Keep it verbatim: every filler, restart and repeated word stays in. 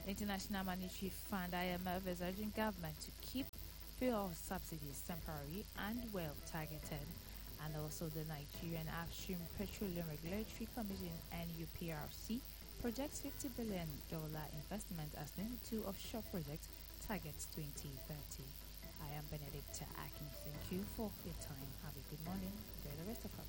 International Monetary Fund I M F is urging government to keep fuel subsidies temporary and well targeted. And also the Nigerian Upstream Petroleum Regulatory Commission N U P R C projects fifty billion dollars investment as twenty-two offshore projects targets twenty thirty. I am Benedicta Akin. Thank you for your time. Have a good morning. Enjoy the rest of our